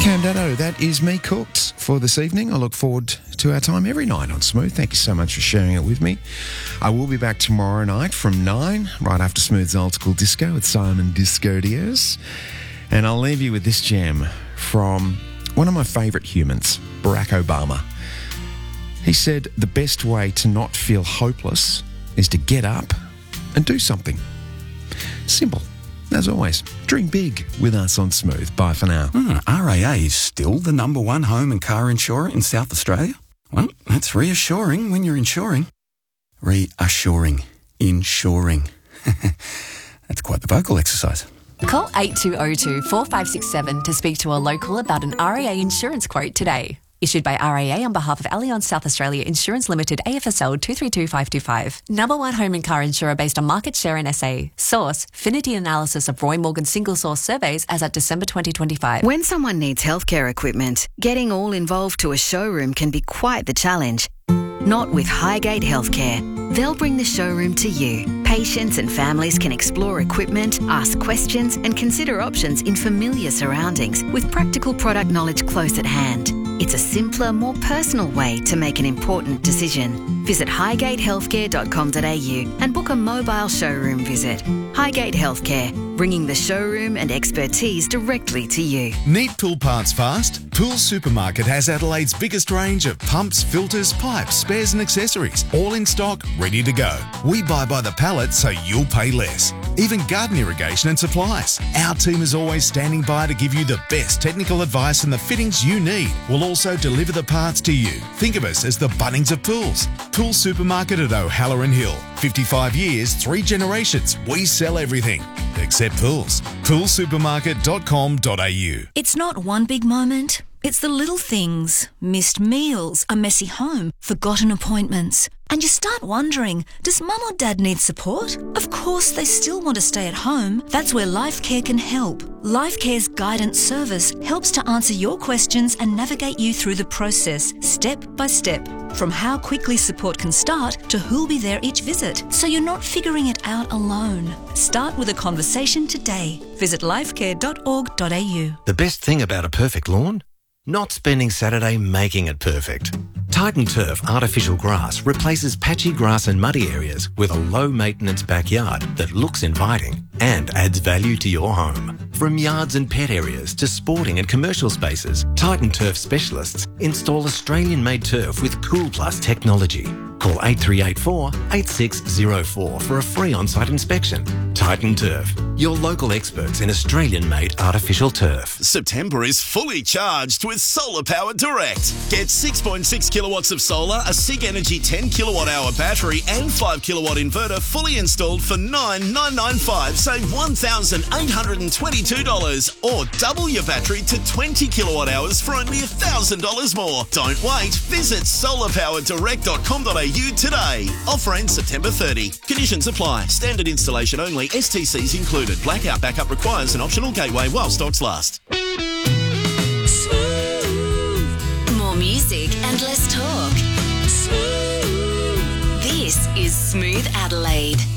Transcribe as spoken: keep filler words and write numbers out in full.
Candado, that is me cooked for this evening. I look forward to our time every night on Smooth. Thank you so much for sharing it with me. I will be back tomorrow night from nine, right after Smooth's Old School Disco with Simon Disco Diaz. And I'll leave you with this gem from one of my favourite humans, Barack Obama. He said the best way to not feel hopeless is to get up and do something. Simple. As always, drink big with us on Smooth. Bye for now. Mm, R A A is still the number one home and car insurer in South Australia? Well, that's reassuring when you're insuring. Reassuring. Insuring. That's quite the vocal exercise. Call eight two zero two, four five six seven to speak to a local about an R A A insurance quote today. Issued by R A A on behalf of Allianz South Australia Insurance Limited, A F S L two three two five two five. Number one home and car insurer based on market share in S A. Source, Finity analysis of Roy Morgan single source surveys as at December twenty twenty-five. When someone needs healthcare equipment, getting all involved to a showroom can be quite the challenge. Not with Highgate Healthcare. They'll bring the showroom to you. Patients and families can explore equipment, ask questions, and consider options in familiar surroundings with practical product knowledge close at hand. It's a simpler, more personal way to make an important decision. Visit highgate healthcare dot com dot a u and book a mobile showroom visit. Highgate Healthcare, bringing the showroom and expertise directly to you. Need tool parts fast? Tools Supermarket has Adelaide's biggest range of pumps, filters, pipes, spares and accessories, all in stock, ready to go. We buy by the pallet so you'll pay less. Even garden irrigation and supplies. Our team is always standing by to give you the best technical advice and the fittings you need. We'll also deliver the parts to you. Think of us as the Bunnings of tools. Tools Supermarket at O'Halloran Hill. fifty-five years, three generations. We sell everything except tools. tools supermarket dot com dot a u. It's not one big moment. It's the little things. Missed meals, a messy home, forgotten appointments. And you start wondering, does mum or dad need support? Of course they still want to stay at home. That's where LifeCare can help. LifeCare's guidance service helps to answer your questions and navigate you through the process, step by step. From how quickly support can start to who'll be there each visit, so you're not figuring it out alone. Start with a conversation today. Visit lifecare dot org dot a u. The best thing about a perfect lawn? Not spending Saturday making it perfect. Titan Turf artificial grass replaces patchy grass and muddy areas with a low-maintenance backyard that looks inviting and adds value to your home. From yards and pet areas to sporting and commercial spaces, Titan Turf specialists install Australian-made turf with Cool Plus technology. Call eight three eight four, eight six zero four for a free on-site inspection. Titan Turf, your local experts in Australian-made artificial turf. September is fully charged with Solar Power Direct. Get six point six kilowatts of solar, a SIG Energy ten kilowatt hour battery and five kilowatt inverter fully installed for nine thousand nine hundred ninety-five dollars. Save one thousand eight hundred twenty-two dollars or double your battery to twenty kilowatt hours for only one thousand dollars more. Don't wait. Visit solar power direct dot com dot a u today. Offer ends September thirtieth. Conditions apply. Standard installation only. S T Cs included. Blackout backup requires an optional gateway while stocks last. Smooth. More music and less talk. Smooth. This is Smooth Adelaide.